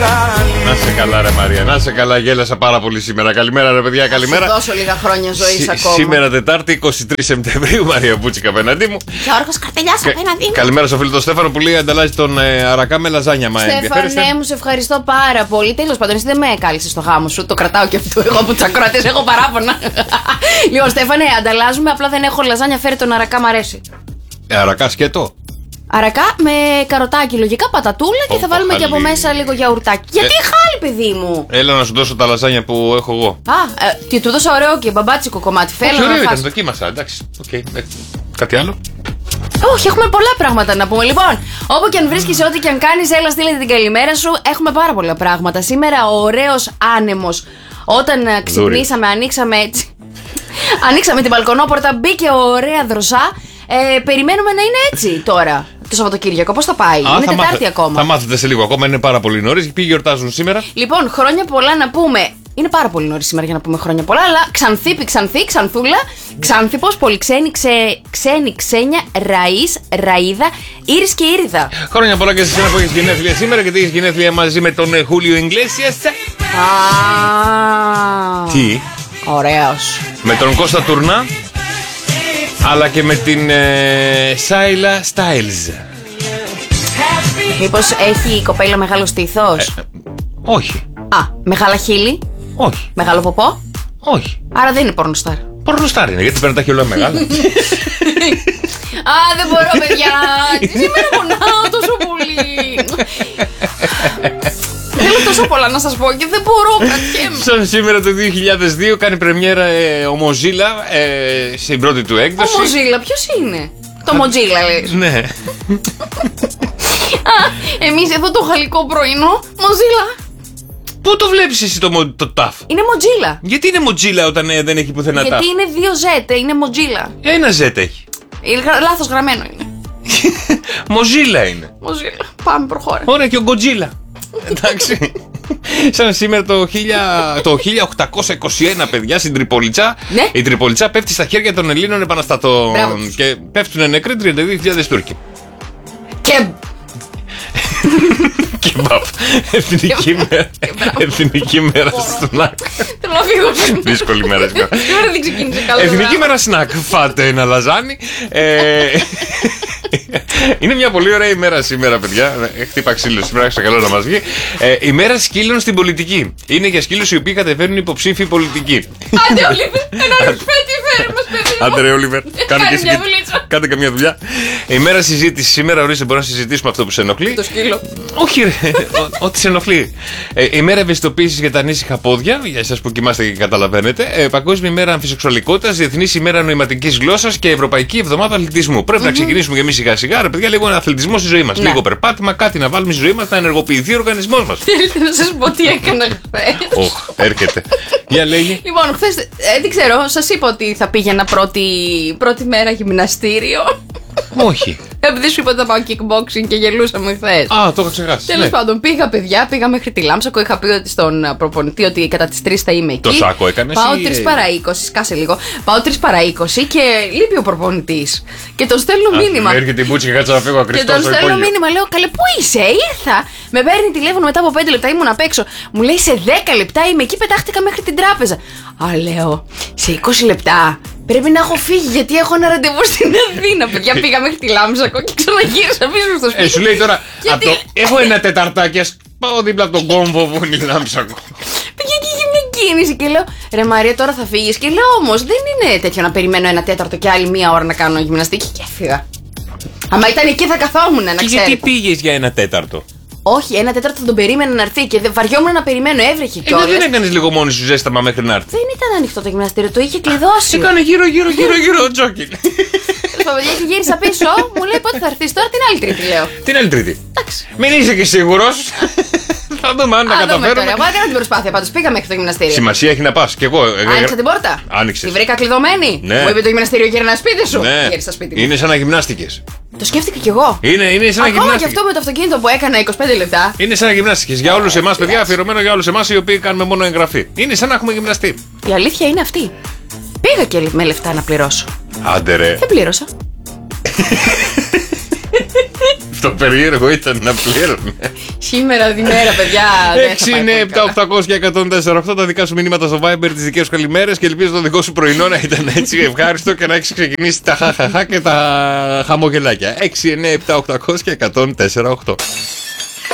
Να σε καλά, ρε Μαρία, να σε καλά. Γέλασα πάρα πολύ σήμερα. Καλημέρα, ρε παιδιά, καλημέρα. Θα σου δώσω λίγα χρόνια ζωής ακόμα. Σήμερα Τετάρτη, 23 Σεπτεμβρίου, Μαρία Μπούτσικα απέναντί μου. Γιώργος Καρτελιάς απέναντί μου. Καλημέρα στο φίλο τον Στέφανο που λέει ανταλλάζει τον αρακά με λαζάνια. Στέφανε, μου σε ευχαριστώ πάρα πολύ. Τέλος πάντων, εσύ δεν με κάλεσες στο γάμο σου. Το κρατάω και αυτό. Εγώ που τους ακροατές έχω παράπονα. Λοιπόν, Στέφανε, ανταλλάζουμε. Απλά δεν έχω λαζάνια. Φέρει τον αρακά, μ' αρέσει. Αρακά σκέτο. Αρακά με καροτάκι, λογικά πατατούλα και θα βάλουμε και από μέσα λίγο γιαουρτάκι. Γιατί χάλι, παιδί μου! Έλα να σου δώσω τα λαζάνια που έχω εγώ. Και του δώσα ωραίο και μπαμπάτσικο κομμάτι. Θέλω να ήταν, δοκίμασα, εντάξει. Κάτι άλλο. Όχι, έχουμε πολλά πράγματα να πούμε. Λοιπόν, όπου και αν βρίσκεσαι, ό,τι και αν κάνεις, έλα στείλε την καλημέρα σου. Έχουμε πάρα πολλά πράγματα. Σήμερα ο ωραίος άνεμος. Όταν ξυπνήσαμε, ανοίξαμε έτσι. Ανοίξαμε την μπαλκονόπορτα, μπήκε ωραία δροσά. Περιμένουμε να είναι έτσι τώρα το Σαββατοκύριακο. Πώς θα πάει? Είναι Τετάρτη ακόμα. Θα μάθετε σε λίγο. Ακόμα είναι πάρα πολύ νωρίς. Ποιοι γιορτάζουν σήμερα? Λοιπόν, χρόνια πολλά να πούμε. Είναι πάρα πολύ νωρίς σήμερα για να πούμε χρόνια πολλά. Αλλά Ξανθίπη, Ξανθή, Ξανθούλα, Ξάνθιπος, Πολυξένη, Ξένη, Ξένια, Ραΐς, Ραΐδα, Ήρης και Ήριδα. Χρόνια πολλά και σε εσένα που έχεις γενέθλια σήμερα και έχεις γενέθλια μαζί με τον Χούλιο Ιγκλέσιας. Τι? Ωραίος. Με τον Κώστα Τουρνά. Αλλά και με την Σάιλα Στάιλζ. Μήπως έχει η κοπέλα μεγάλο στήθος? Όχι. Μεγάλα χείλη? Όχι. Μεγάλο ποπό? Όχι. Άρα δεν είναι πορνοστάρ. Πορνοστάρ είναι, γιατί παίρνει τα χείλη μεγάλα. Δεν μπορώ, παιδιά. Σήμερα πονάω τόσο πολύ. Θέλω τόσο πολλά να σας πω και δεν μπορώ, κρατιέμαι. Σαν σήμερα το 2002 κάνει πρεμιέρα ο Μοζίλα στην πρώτη του έκδοση. Ο Μοζίλα, ποιος είναι? Το Μοτζίλα λες? Ναι. Εμείς εδώ το γαλλικό πρωινό, Μοζίλα. Πού το βλέπεις εσύ το ταφ? Είναι Μοτζίλα. Γιατί είναι Μοτζίλα όταν δεν έχει πουθενά ταφ? Γιατί είναι 2 ζέτε, είναι Μοτζίλα. Ένα ζέτε έχει. Λάθος γραμμένο είναι. Μοζίλα είναι. Μοζίλα. Πάμε, προχώρα. Ωραία, και ο Γκοτζίλα. Εντάξει. Σαν σήμερα το 1821, παιδιά, στην Τριπολιτσά. Ναι. Η Τριπολιτσά πέφτει στα χέρια των Ελλήνων επαναστατών. Μπράβο. Και πέφτουν νεκροί 32.000 Τούρκοι. Και Κεμπάπ. Εθνική μέρα σνακ. θέλω να φύγω. Δύσκολη μέρα. Σήμερα δεν ξεκίνησε καλά. Εθνική μέρα σνακ. Φάτε ένα λαζάνι. Είναι μια πολύ ωραία ημέρα σήμερα, παιδιά. Χτύπα ξύλο σήμερα, καλό να μας βγει. Ημέρα σκύλων στην πολιτική. Είναι για σκύλους οι οποίοι κατεβαίνουν υποψήφιοι πολιτικοί. Άντε, Όλιβερ, ένα ρουσπέτι φέρε μας, παιδί μου. Άντε ρε Όλιβερ, κάντε και μια δουλειά. Ημέρα συζήτηση. Σήμερα ορίστε μπορούμε να συζητήσουμε αυτό που σε ενοχλεί. Το σκύλο. Όχι ρε, ό,τι σε ενοχλεί. Ημέρα ευαισθητοποίησης για τα ανήσυχα πόδια. Για εσάς που κοιμάστε και καταλαβαίνετε. Παγκόσμια ημέρα αμφισεξουαλικότητας, Διεθνής ημέρα νοηματικής γλώσσας και Ευρωπαϊκή εβδομάδα αθλητισμού. Πρέπει να ξεκινήσουμε και εμείς σιγά σιγά, ρε παιδιά, λίγο αθλητισμό στη ζωή μας. Λίγο περπάτημα, κάτι να βάλουμε στη ζωή μας, να ενεργοποιηθεί ο οργανισμός μας. Θέλετε να σας πω τι έκανα χθες? Έρχεται. Για λέγει. Λοιπόν, χθες, δεν ξέρω, σας είπα ότι θα πήγαινα πρώτη μέρα γυμναστήριο. Όχι. Επειδή σου είπα ότι θα πάω kickboxing και γελούσαμε χθες. Το έχω ξεχάσει. Τέλος πάντων, πήγα, παιδιά, πήγα μέχρι τη Λάμψακο. Είχα πει ότι στον προπονητή ότι κατά τις 3 θα είμαι εκεί. Το σάκο έκανες? Πάω 3 παρά 20, σκάσε λίγο. Πάω 3 παρά 20 και λείπει ο προπονητής. Και τον στέλνω μήνυμα. Έρχεται η Μπούτσι και κάτσε να φύγω Και τον στέλνω μήνυμα, λέω, καλέ, πού είσαι, ήρθα. Με παίρνει τηλέφωνο μετά από 5 λεπτά, ήμουν απ' έξω. Μου λέει, σε 10 λεπτά είμαι εκεί, πετάχτηκα μέχρι την τράπεζα. Λέω, σε 20 λεπτά πρέπει να έχω φύγει γιατί έχω ένα ραντεβού στην Αθήνα. Παιδιά, πήγα μέχρι τη Λάμψακο και ξαναγύρισα πίσω στο σπίτι. Σου λέει τώρα, έχω ένα τεταρτάκι, ας πάω δίπλα από τον κόμβο που είναι η Λάμψακο. Πήγε και είχε μια κίνηση και λέω, ρε Μαρία, τώρα θα φύγεις? Και λέω, όμως δεν είναι τέτοιο να περιμένω 1 τέταρτο και άλλη 1 ώρα να κάνω γυμναστική. Και έφυγα. Άμα ήταν εκεί θα καθόμουν, να ξέρετε. Και γιατί πήγες για 1 τέταρτο? Όχι, 1 τέταρτο θα τον περίμενα να έρθει και βαριόμουν να περιμένω, έβρεχε κιόλας. Δεν έκανες λίγο μόνη σου ζέσταμα μέχρι να έρθει? Δεν ήταν ανοιχτό το γυμναστήριο, το είχε κλειδώσει. Έκανε γύρω τζόκι. Παιδιά, και γύρισα πίσω, μου λέει πότε θα έρθεις τώρα, την άλλη Τρίτη, λέω. Την άλλη Τρίτη. Εντάξει. Μην είσαι και σίγουρος. Θα δούμε αν τα καταφέρουμε. Εγώ έκανα την προσπάθεια, πάντως πήγα μέχρι το γυμναστήριο. Σημασία έχει να πας. Και εγώ. Άνοιξα την πόρτα. Άνοιξες. Τη βρήκα κλειδωμένη. Ναι. Μου είπε το γυμναστήριο γύρνα σπίτι σου. Ναι. Γύρισα σπίτι μου. Είναι σαν να γυμνάστηκες. Το σκέφτηκα κι εγώ. Είναι σαν να Ακόμα γυμνάστηκες. και αυτό με το αυτοκίνητο που έκανα 25 λεπτά. Είναι σαν να γυμνάστηκες. Για όλους εμάς, παιδιά, αφιερωμένο για όλους εμάς οι οποίοι κάνουμε μόνο εγγραφή. Είναι σαν να έχουμε γυμναστεί. Η αλήθεια είναι αυτή. Πήγα και με λεφτά να πληρώσω. Άντε ρε. Δεν πλήρωσα. Το περίεργο ήταν να πλήρωνε. Σήμερα τη μέρα, παιδιά. 6, 9, 7, 800 και 104,8 τα δικά σου μηνύματα στο Viber, τις δικές σου καλημέρες και ελπίζω το δικό σου πρωινό να ήταν έτσι ευχάριστο και να έχεις ξεκινήσει τα χαχαχά και τα χαμογελάκια. 6, 9, 7, 800 και 104,8.